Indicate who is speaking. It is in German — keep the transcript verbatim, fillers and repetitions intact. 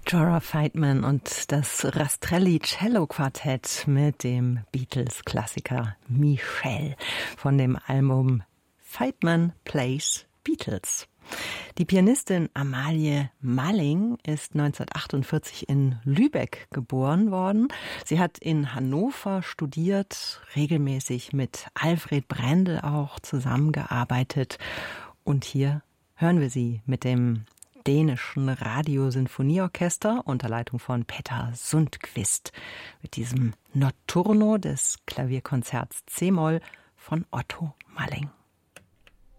Speaker 1: Jorah Feidman und das Rastrelli Cello Quartett mit dem Beatles-Klassiker Michelle von dem Album Feidman Plays Beatles. Die Pianistin Amalie Malling ist neunzehnhundertachtundvierzig in Lübeck geboren worden. Sie hat in Hannover studiert, regelmäßig mit Alfred Brendel auch zusammengearbeitet. Und hier hören wir sie mit dem dänischen Radiosinfonieorchester unter Leitung von Peter Sundqvist mit diesem Notturno des Klavierkonzerts C-Moll von Otto Malling.